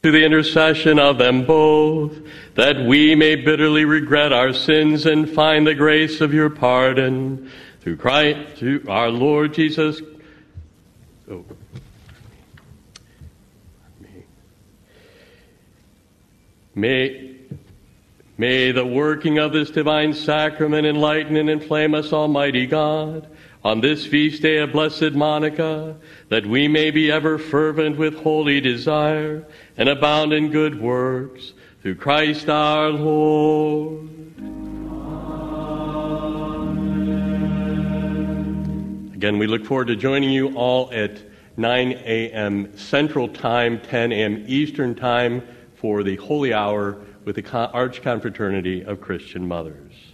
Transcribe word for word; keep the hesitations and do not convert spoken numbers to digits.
to the intercession of them both, that we may bitterly regret our sins and find the grace of your pardon. Through Christ, through our Lord Jesus. Oh. May, may the working of this divine sacrament enlighten and inflame us, Almighty God, on this feast day of Blessed Monica, that we may be ever fervent with holy desire and abound in good works, through Christ our Lord. Amen. Again, we look forward to joining you all at nine a.m. Central Time, ten a.m. Eastern Time, for the Holy Hour with the Archconfraternity of Christian Mothers.